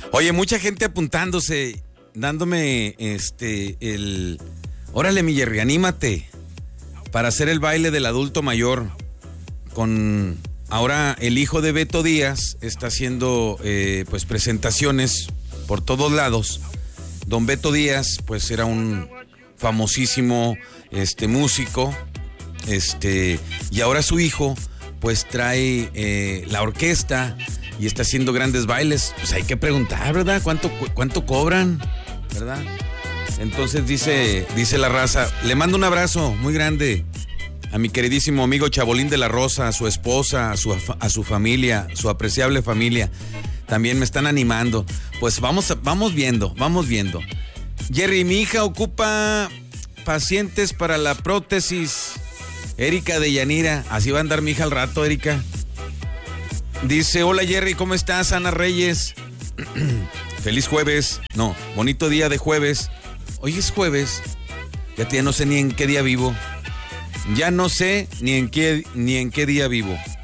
Oye, mucha gente apuntándose, dándome órale, mi Jerry, anímate para hacer el baile del adulto mayor. Ahora el hijo de Beto Díaz está haciendo pues presentaciones por todos lados. Don Beto Díaz pues era un famosísimo músico, y ahora su hijo pues trae la orquesta y está haciendo grandes bailes. Pues hay que preguntar, ¿verdad? ¿Cuánto cobran? ¿Verdad? Entonces dice la raza, le mando un abrazo muy grande a mi queridísimo amigo Chabolín de la Rosa, a su esposa, a su familia, su apreciable familia. También me están animando. Pues vamos viendo. Jerry, mi hija ocupa pacientes para la prótesis. Erika de Yanira, así va a andar mi hija al rato, Erika. Dice, hola Jerry, ¿cómo estás? Ana Reyes. Feliz jueves. No, bonito día de jueves. Hoy es jueves. Ya no sé ni en qué día vivo. Ya no sé ni en qué día vivo.